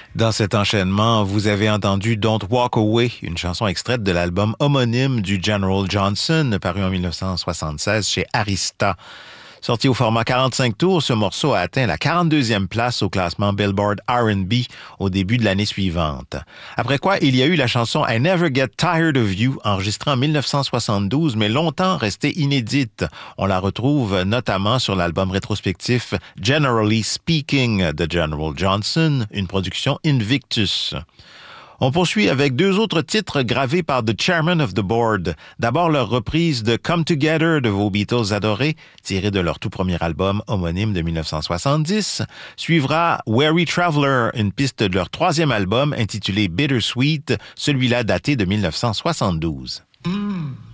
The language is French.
Dans cet enchaînement, vous avez entendu Don't Walk Away, une chanson extraite de l'album homonyme du General Johnson, paru en 1976 chez Arista. Sorti au format 45 tours, ce morceau a atteint la 42e place au classement Billboard R&B au début de l'année suivante. Après quoi, il y a eu la chanson I Never Get Tired of You, enregistrée en 1972, mais longtemps restée inédite. On la retrouve notamment sur l'album rétrospectif Generally Speaking de General Johnson, une production Invictus. On poursuit avec deux autres titres gravés par The Chairman of the Board. D'abord leur reprise de Come Together de vos Beatles adorés, tirée de leur tout premier album homonyme de 1970. Suivra Weary Traveler, une piste de leur troisième album intitulé Bittersweet, celui-là daté de 1972.